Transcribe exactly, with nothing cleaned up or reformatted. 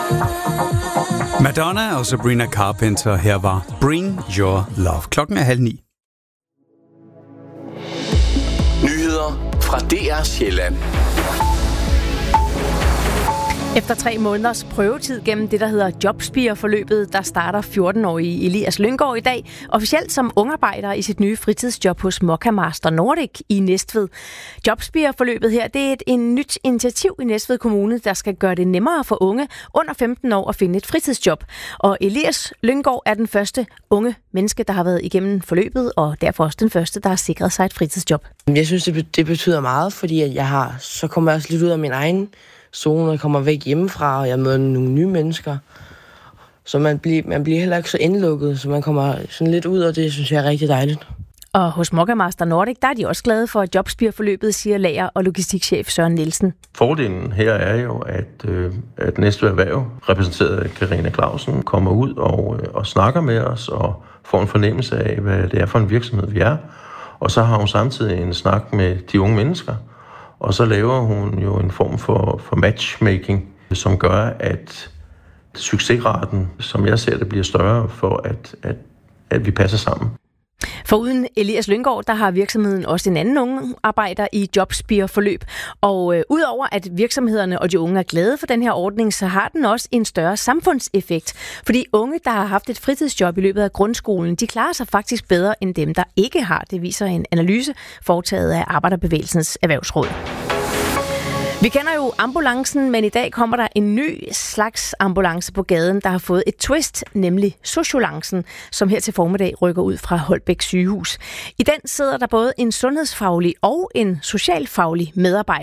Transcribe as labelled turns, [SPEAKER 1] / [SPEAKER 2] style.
[SPEAKER 1] Madonna og Sabrina Carpenter, her var Bring Your Love. Klokken er halv ni.
[SPEAKER 2] Nyheder fra D R Sjælland.
[SPEAKER 3] Efter tre måneders prøvetid gennem det, der hedder jobspireforløbet, der starter fjorten-årige Elias Lynggaard i dag officielt som ungarbejder i sit nye fritidsjob hos Mokka Master Nordic i Næstved. Jobspireforløbet her, det er et, et nyt initiativ i Næstved Kommune, der skal gøre det nemmere for unge under femten år at finde et fritidsjob. Og Elias Lynggaard er den første unge menneske, der har været igennem forløbet, og derfor også den første, der har sikret sig et fritidsjob.
[SPEAKER 4] Jeg synes, det, det betyder meget, fordi jeg har, så kommer jeg også lidt ud af min egen zone, jeg kommer væk hjemmefra, og jeg møder nogle nye mennesker. Så man bliver, man bliver heller ikke så indlukket, så man kommer sådan lidt ud, og det synes jeg er rigtig dejligt.
[SPEAKER 3] Og hos Mokka Master Nordic, der er de også glade for jobspireforløbet, siger lager- og logistikchef Søren Nielsen.
[SPEAKER 5] Fordelen her er jo, at, øh, at Næstved Erhverv, repræsenteret af Karina Clausen, kommer ud og, øh, og snakker med os og får en fornemmelse af, hvad det er for en virksomhed, vi er. Og så har hun samtidig en snak med de unge mennesker. Og så laver hun jo en form for, for matchmaking, som gør, at succesraten, som jeg ser det, bliver større for, at, at, at vi passer sammen.
[SPEAKER 3] Foruden Elias Lynggaard, der har virksomheden også en anden unge arbejder i jobspireforløb. Og øh, udover at virksomhederne og de unge er glade for den her ordning, så har den også en større samfundseffekt. Fordi unge, der har haft et fritidsjob i løbet af grundskolen, de klarer sig faktisk bedre end dem, der ikke har. Det viser en analyse foretaget af Arbejderbevægelsens Erhvervsråd. Vi kender jo ambulancen, men i dag kommer der en ny slags ambulance på gaden, der har fået et twist, nemlig sociolancen, som her til formiddag rykker ud fra Holbæk sygehus. I den sidder der både en sundhedsfaglig og en socialfaglig medarbejder.